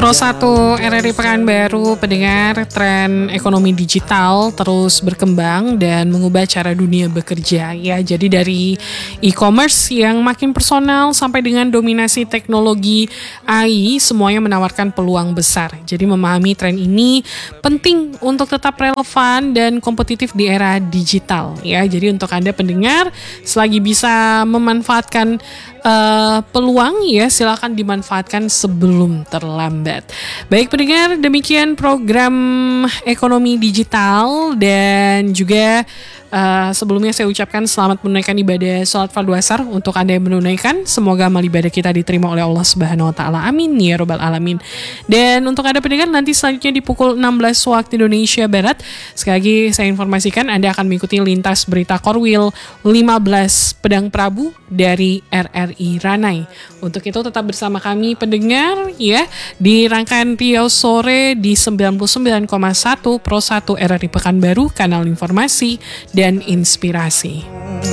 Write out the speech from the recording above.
Pro 1 RRI Pekanbaru, pendengar, tren ekonomi digital terus berkembang dan mengubah cara dunia bekerja ya. Jadi dari e-commerce yang makin personal sampai dengan dominasi teknologi AI, semuanya menawarkan peluang besar. Jadi memahami tren ini penting untuk tetap relevan dan kompetitif di era digital ya. Jadi untuk Anda pendengar, selagi bisa memanfaatkan peluang ya, silakan dimanfaatkan sebelum terlambat. Baik pendengar, demikian program ekonomi digital dan juga sebelumnya saya ucapkan selamat menunaikan ibadah sholat fardu asar untuk Anda yang menunaikan. Semoga amal ibadah kita diterima oleh Allah Subhanahu wa taala. Amin ya rabbal alamin. Dan untuk Anda pendengar, nanti selanjutnya di pukul 16 waktu Indonesia Barat, sekali lagi saya informasikan Anda akan mengikuti lintas berita Korwil 15 Pedang Prabu dari RRI Ranai. Untuk itu tetap bersama kami pendengar ya di rangkaian Riau Sore di 99,1 Pro 1 RRI Pekanbaru, kanal informasi dan inspirasi.